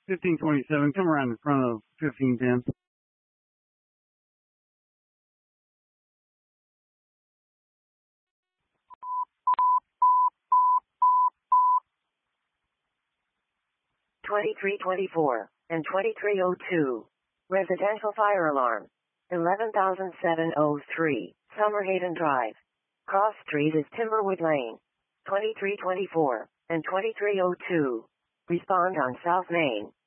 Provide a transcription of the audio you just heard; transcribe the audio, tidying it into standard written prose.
1527, come around in front of 1510. (2324) and 2302. Residential fire alarm. 11,703, Summerhaven Drive. Cross Street is Timberwood Lane. 2324 and 2302. Respond on South Main.